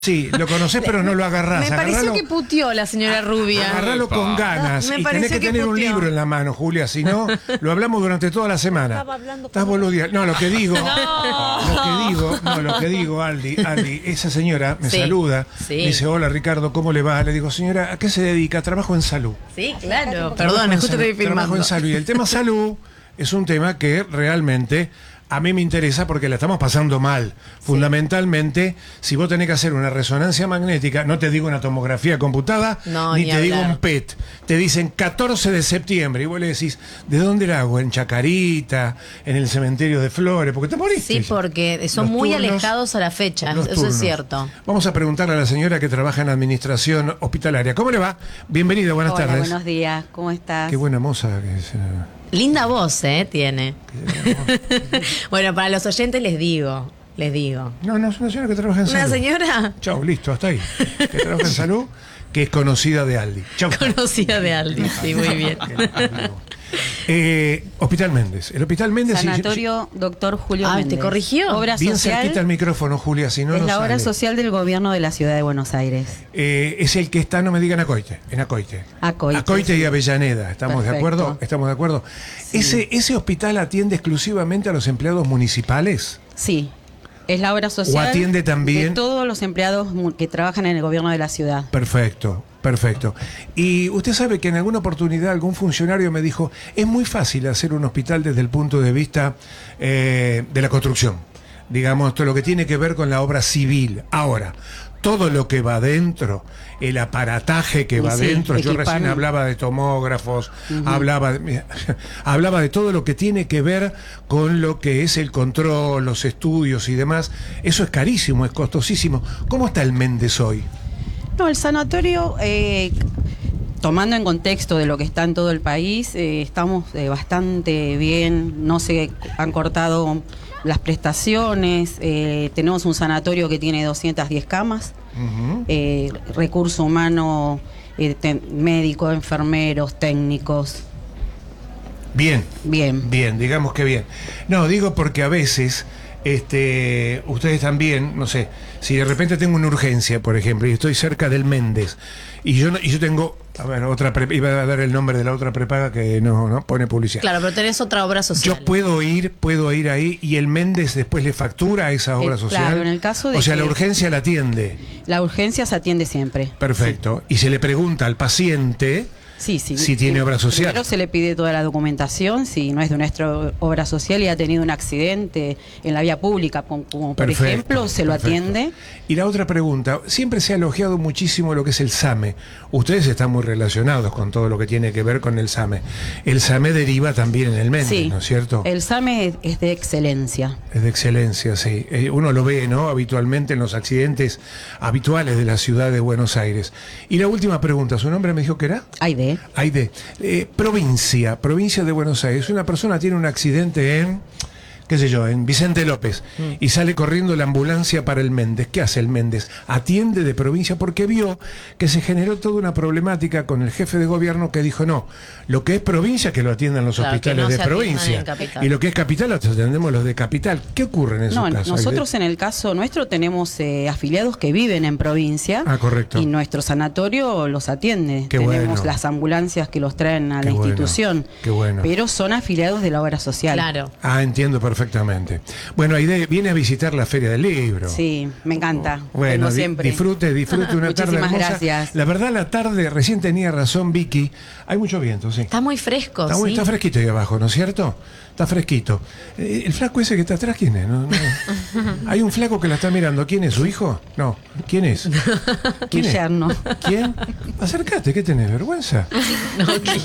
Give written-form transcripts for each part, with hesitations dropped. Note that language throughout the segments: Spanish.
Sí, lo conocés pero no lo agarrás. Me pareció Agarralo, que puteó la señora Rubia. agarralo con ganas. Me Y tenés pareció que que tener un puteó. libro en la mano, Julia, si no, lo hablamos durante toda la semana. Estaba hablando Estás con- boludeando. No, lo que digo, Aldi, esa señora me Sí, saluda, sí. me dice, hola Ricardo, ¿cómo le va? Le digo, señora, ¿a qué se dedica? Trabajo en salud. Sí, claro. Trabajo Perdón, en justo salud, estoy filmando. Trabajo en salud. Y el tema salud es un tema que realmente a mí me interesa porque la estamos pasando mal. Fundamentalmente, si vos tenés que hacer una resonancia magnética, no te digo una tomografía computada, No, ni ni te digo hablar. un PET. Te dicen 14 de septiembre y vos le decís, ¿de dónde la hago? ¿En Chacarita? ¿En el cementerio de Flores? Porque te moriste. Sí, porque son Los muy turnos, alejados a la fecha. los Eso turnos. es cierto. Vamos a preguntarle a la señora que trabaja en administración hospitalaria. ¿Cómo le va? Bienvenida, buenas Hola, tardes. buenos días, ¿cómo estás? Qué buena moza que es. Linda voz, tiene. Bueno, para los oyentes les digo. No, es una señora que trabaja en Una salud. señora Chau, listo, hasta ahí. Que trabaja en salud, que es conocida de Aldi. Chau. conocida de Aldi, sí, muy bien. Hospital Méndez. El Hospital Méndez. Sanatorio Doctor Julio Ah, Méndez. ¿te corrigió? Obra Bien social. cerquita el micrófono, Julia, si no, Es no la obra sale. social del gobierno de la ciudad de Buenos Aires. Es el que está, no me digan Acoite, en Acoite. Acoite, y sí. Avellaneda, ¿estamos de Perfecto. acuerdo? ¿Estamos de acuerdo? Sí. ¿Ese hospital atiende exclusivamente a los empleados municipales? Sí, es la obra social ¿O atiende también? de todos los empleados que trabajan en el gobierno de la ciudad. Perfecto, perfecto. Y usted sabe que en alguna oportunidad algún funcionario me dijo, es muy fácil hacer un hospital desde el punto de vista de la construcción. Digamos, todo lo que tiene que ver con la obra civil. Ahora, todo lo que va adentro, el aparataje que Y va sí, adentro, yo equipar. recién hablaba de tomógrafos, hablaba de todo lo que tiene que ver con lo que es el control, los estudios y demás. Eso es carísimo, es costosísimo. ¿Cómo está el Méndez hoy? No, el sanatorio, tomando en contexto de lo que está en todo el país, estamos bastante bien, no se han cortado las prestaciones, tenemos un sanatorio que tiene 210 camas, recurso humano, médicos, enfermeros, técnicos. Bien. Bien. Bien, digamos que bien. No, digo porque a veces ustedes también, no sé, si de repente tengo una urgencia, por ejemplo, y estoy cerca del Méndez, y yo tengo, a ver, iba a dar el nombre de la otra prepaga que no pone publicidad. Claro, pero tenés otra obra social. Yo puedo ir ahí y el Méndez después le factura a esa obra social. Claro, en el caso de o sea, que- la urgencia la atiende. La urgencia se atiende siempre. Perfecto. Y se le pregunta al paciente Sí, sí. si tiene obra social. Primero se le pide toda la documentación, si no es de nuestra obra social y ha tenido un accidente en la vía pública, como por Perfecto, ejemplo, se lo perfecto. atiende. Y la otra pregunta, siempre se ha elogiado muchísimo lo que es el SAME. Ustedes están muy relacionados con todo lo que tiene que ver con el SAME. El SAME deriva también en el Méndez, Sí, ¿no es cierto? el SAME es de excelencia. Es de excelencia, sí. Uno lo ve, ¿no? Habitualmente en los accidentes habituales de la ciudad de Buenos Aires. Y la última pregunta, ¿su nombre me dijo que era? Aide. Aide. Provincia de Buenos Aires. Una persona tiene un accidente en, qué sé yo, en Vicente López, y sale corriendo la ambulancia para el Méndez. ¿Qué hace el Méndez? Atiende de provincia porque vio que se generó toda una problemática con el jefe de gobierno que dijo, no, lo que es provincia que lo atiendan los Claro, hospitales que no de se atiendan provincia. en capital. Y lo que es capital lo atendemos los de capital. ¿Qué ocurre en esos No, casos? nosotros en el caso nuestro tenemos afiliados que viven en provincia. Ah, correcto. Y nuestro sanatorio los atiende. Qué tenemos bueno. las ambulancias que los traen a Qué la bueno, institución. qué bueno. Pero son afiliados de la obra social. Claro. Ah, entiendo perfectamente. Bueno, Aide viene a visitar la Feria del Libro. Sí, me encanta. Bueno, Vengo siempre. disfrute una tarde Muchísimas hermosa. gracias. La verdad, la tarde, recién tenía razón Vicky, hay mucho viento, sí. Está muy fresco, Está, sí. está fresquito ahí abajo, ¿no es cierto? Está fresquito. El flaco ese que está atrás, ¿quién es? No. Hay un flaco que la está mirando. ¿Quién es? ¿Su hijo? No. ¿Quién es? ¿Quién es? yerno. ¿Quién? Acércate, ¿qué tenés? ¿Vergüenza? No,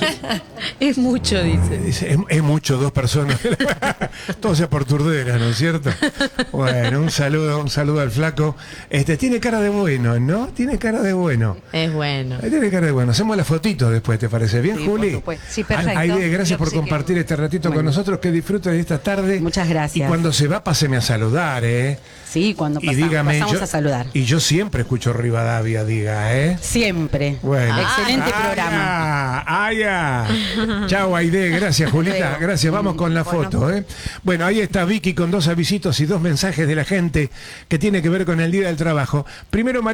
es mucho, dice. Es mucho, dos personas. Todo sea por turdera, ¿no es cierto? Bueno, un saludo al flaco. Tiene cara de bueno, ¿no? Tiene cara de bueno. Es bueno. Tiene cara de bueno. Hacemos la fotito después, ¿te parece bien, Sí, Juli? por supuesto. Sí, perfecto. Aide, gracias Yo por sí que- compartir este ratito con Bueno. nosotros. Que disfrutes de esta tarde. Muchas gracias. Y cuando se va, páseme a saludar, ¿eh? Sí, cuando Y dígame, pasamos a saludar. Y yo siempre escucho Rivadavia, diga, ¿eh? Siempre. Bueno. Excelente Ah, programa. ya. Chao, Aide. Gracias, Julita. Luego. Gracias. Vamos con la Bueno. foto, ¿eh? Bueno, ahí está Vicky con 2 avisitos y 2 mensajes de la gente que tiene que ver con el Día del Trabajo. Primero,